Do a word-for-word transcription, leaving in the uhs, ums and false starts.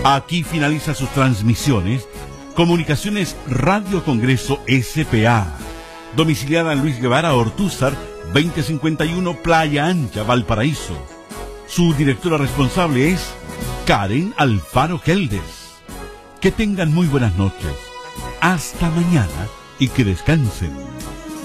Aquí finaliza sus transmisiones Comunicaciones Radio Congreso S P A, domiciliada en Luis Guevara Ortúzar, veinte cincuenta y uno Playa Ancha, Valparaíso. Su directora responsable es Karen Alfaro Geldes. Que tengan muy buenas noches. Hasta mañana y que descansen.